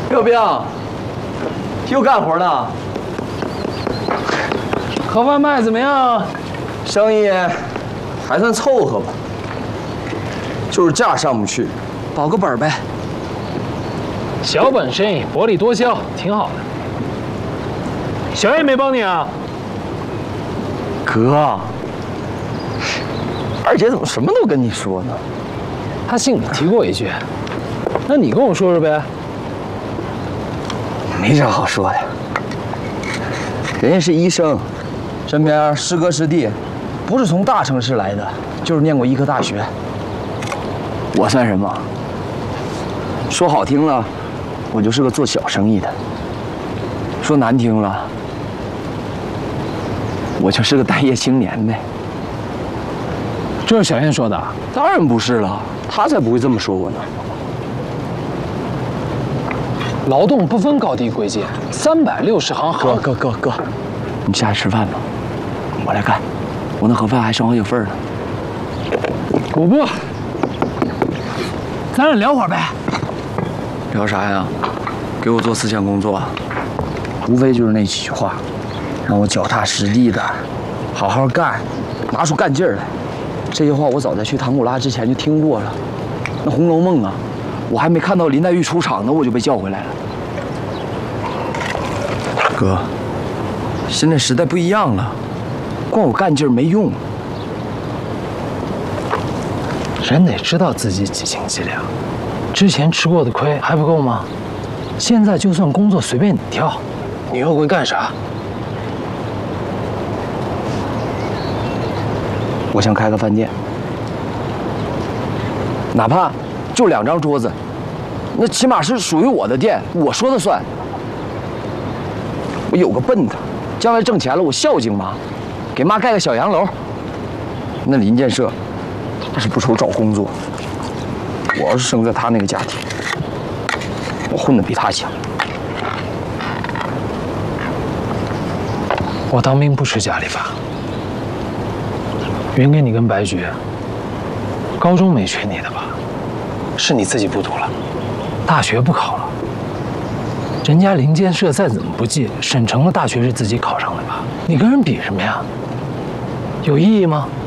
刘兵，又干活呢？ 盒饭卖怎么样？ 生意还算凑合吧，就是价上不去，保个本呗。 小本生意，薄利多销，挺好的。小叶没帮你啊？ 哥，二姐怎么什么都跟你说呢？ 她信里提过一句，那你跟我说说呗。 没啥好说的，人家是医生，身边师哥师弟，不是从大城市来的，就是念过医科大学。我算什么？说好听了，我就是个做小生意的；说难听了，我就是个待业青年呗。 这是小燕说的？ 当然不是了，他才不会这么说我呢。 劳动不分高低贵贱，360行行。 哥，你下来吃饭吧，我来干，我那盒饭还剩好几份呢。 我不，咱俩聊会儿呗。 聊啥呀？给我做思想工作，无非就是那几句话，让我脚踏实地的，好好干，拿出干劲儿来。这些话我早在去唐古拉之前就听过了。那《红楼梦》啊，我还没看到林黛玉出场呢，我就被叫回来了。哥，现在时代不一样了，光有干劲儿没用。 人得知道自己几斤几两，之前吃过的亏还不够吗？现在就算工作随便你挑，你又会干啥？ 我想开个饭店，哪怕就2张桌子，那起码是属于我的店，我说了算。我有个奔头，将来挣钱了，我孝敬妈，给妈盖个小洋楼。那林建设，他是不愁找工作。我要是生在他那个家庭，我混得比他强。 我当兵不吃家里饭，原给你跟白菊，高中没缺你的吧？是你自己不读了，大学不考了。人家林建设再怎么不济，省城的大学是自己考上的吧？你跟人比什么呀？有意义吗？